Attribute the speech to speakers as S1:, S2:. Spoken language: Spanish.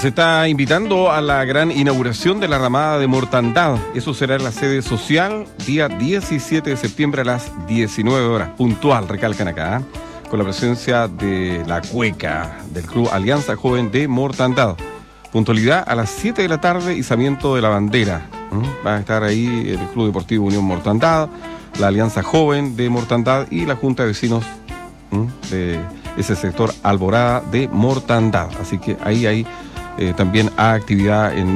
S1: se está invitando a la gran inauguración de la ramada de Mortandad. Eso será en la sede social, día 17 de septiembre a las 19 horas. Puntual, recalcan acá, con la presencia de la cueca del Club Alianza Joven de Mortandad. Puntualidad a las 7 de la tarde, izamiento de la bandera. Va a estar ahí el Club Deportivo Unión Mortandad, la Alianza Joven de Mortandad y la Junta de Vecinos de ese sector Alborada de Mortandad. Así que ahí hay también actividad en